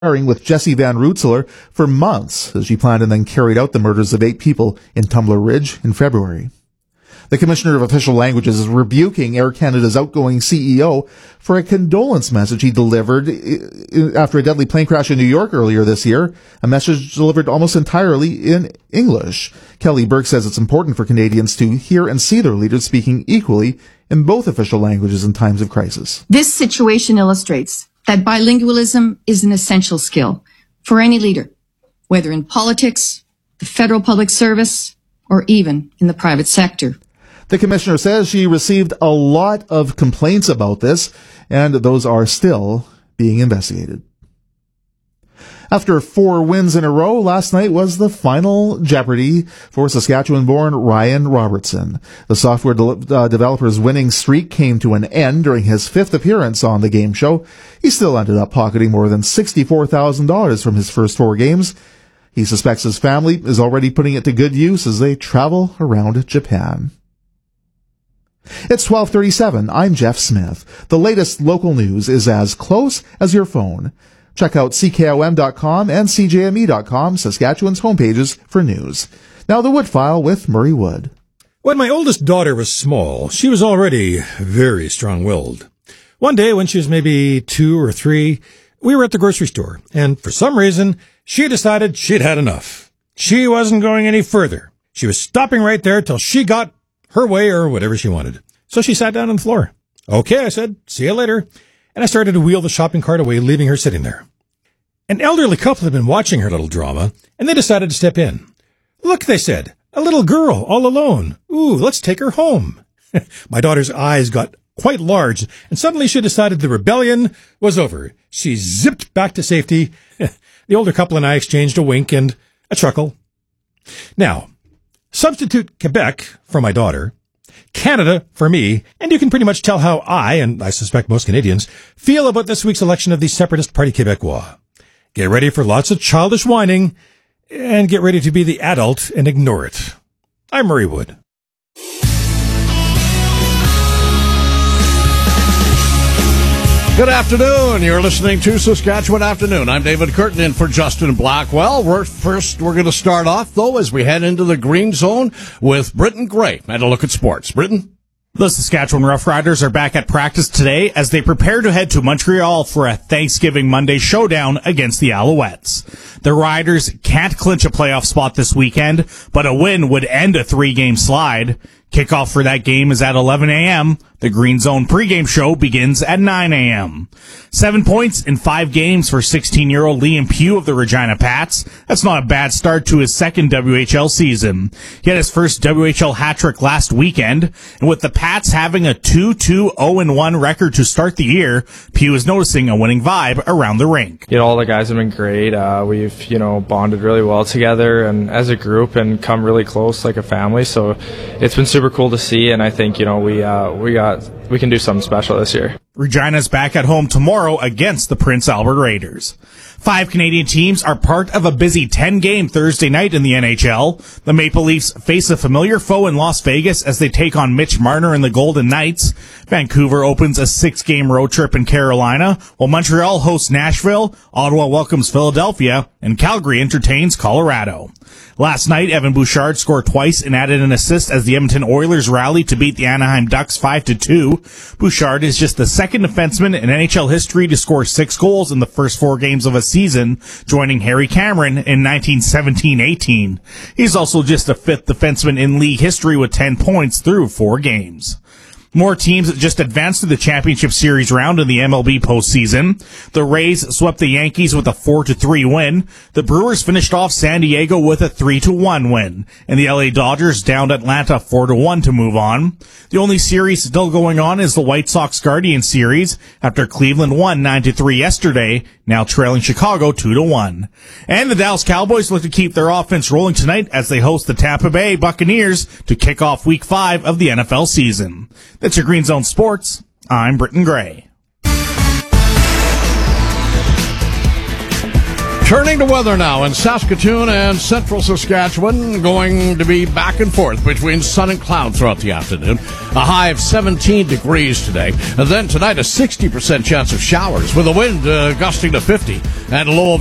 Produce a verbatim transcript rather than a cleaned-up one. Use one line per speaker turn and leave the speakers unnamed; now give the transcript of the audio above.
conspiring with Jesse Van Rootselaar for months as she planned and then carried out the murders of eight people in Tumbler Ridge in February. The Commissioner of Official Languages is rebuking Air Canada's outgoing C E O for a condolence message he delivered after a deadly plane crash in New York earlier this year, a message delivered almost entirely in English. Kelly Burke says it's important for Canadians to hear and see their leaders speaking equally in both official languages in times of crisis.
This situation illustrates that bilingualism is an essential skill for any leader, whether in politics, the federal public service, or even in the private sector.
The commissioner says she received a lot of complaints about this, and those are still being investigated. After four wins in a row, last night was the final Jeopardy for Saskatchewan-born Ryan Robertson. The software de- uh, developer's winning streak came to an end during his fifth appearance on the game show. He still ended up pocketing more than sixty-four thousand dollars from his first four games. He suspects his family is already putting it to good use as they travel around Japan. It's twelve thirty-seven. I'm Jeff Smith. The latest local news is as close as your phone. Check out C K O M dot com and C J M E dot com, Saskatchewan's homepages, for news. Now the Wood File with Murray Wood.
When my oldest daughter was small, she was already very strong-willed. One day when she was maybe two or three, we were at the grocery store, and for some reason, she decided she'd had enough. She wasn't going any further. She was stopping right there till she got her way or whatever she wanted. So she sat down on the floor. Okay, I said, see you later. And I started to wheel the shopping cart away, leaving her sitting there. An elderly couple had been watching her little drama, and they decided to step in. Look, they said, a little girl all alone. Ooh, let's take her home. My daughter's eyes got quite large, and suddenly she decided the rebellion was over. She zipped back to safety. The older couple and I exchanged a wink and a chuckle. Now, substitute Quebec for my daughter, Canada for me, and you can pretty much tell how I, and I suspect most Canadians, feel about this week's election of the Separatist Party Québécois. Get ready for lots of childish whining, and get ready to be the adult and ignore it. I'm Murray Wood.
Good afternoon. You're listening to Saskatchewan Afternoon. I'm David Curtin in for Justin Blackwell. We're first, we're going to start off, though, as we head into the green zone with Britton Gray and a look at sports. Britton?
The Saskatchewan Roughriders are back at practice today as they prepare to head to Montreal for a Thanksgiving Monday showdown against the Alouettes. The Riders can't clinch a playoff spot this weekend, but a win would end a three-game slide. Kickoff for that game is at eleven a.m. The Green Zone pregame show begins at nine a.m. Seven points in five games for sixteen-year-old Liam Pugh of the Regina Pats. That's not a bad start to his second W H L season. He had his first W H L hat-trick last weekend, and with the Pats having a two two oh one record to start the year, Pugh is noticing a winning vibe around the rink.
You know, all the guys have been great. Uh, we've, you know, bonded really well together and as a group and come really close like a family, so it's been super cool to see, and I think, you know, we uh, we got we can do something special this year.
Regina's back at home tomorrow against the Prince Albert Raiders. Five Canadian teams are part of a busy ten-game Thursday night in the N H L. The Maple Leafs face a familiar foe in Las Vegas as they take on Mitch Marner and the Golden Knights. Vancouver opens a six-game road trip in Carolina, while Montreal hosts Nashville, Ottawa welcomes Philadelphia, and Calgary entertains Colorado. Last night, Evan Bouchard scored twice and added an assist as the Edmonton Oilers rallied to beat the Anaheim Ducks five to two. Bouchard is just the second defenseman in N H L history to score six goals in the first four games of a season, joining Harry Cameron in nineteen seventeen eighteen. He's also just the fifth defenseman in league history with ten points through four games. More teams just advanced to the Championship Series round in the M L B postseason. The Rays swept the Yankees with a four to three win. The Brewers finished off San Diego with a three to one win. And the L A Dodgers downed Atlanta four to one to move on. The only series still going on is the White Sox-Guardians series after Cleveland won nine to three yesterday, now trailing Chicago two to one. And the Dallas Cowboys look to keep their offense rolling tonight as they host the Tampa Bay Buccaneers to kick off week five of the N F L season. That's your Green Zone Sports. I'm Britton Gray.
Turning to weather now in Saskatoon and central Saskatchewan, going to be back and forth between sun and cloud throughout the afternoon. A high of seventeen degrees today. And then tonight, a sixty percent chance of showers with a wind uh, gusting to fifty and a low of